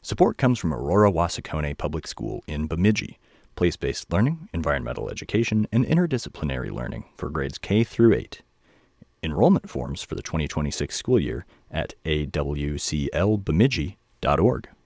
Support comes from Aurora Wasakone Public School in Bemidji, place-based learning, environmental education, and interdisciplinary learning for grades K through 8. Enrollment forms for the 2026 school year at awclbemidji.org.